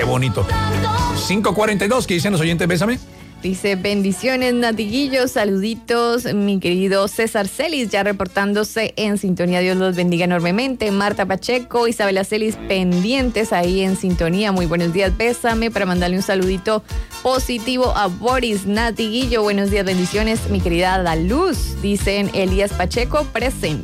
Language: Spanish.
bonito. 5:42, ¿qué dicen los oyentes? Bésame. Dice, bendiciones, Natiguillo, saluditos, mi querido César Celis, ya reportándose en sintonía, Dios los bendiga enormemente. Marta Pacheco, Isabela Celis, pendientes ahí en sintonía, muy buenos días, bésame, para mandarle un saludito positivo a Boris Natiguillo, buenos días, bendiciones, mi querida Daluz, dicen Elías Pacheco, presente.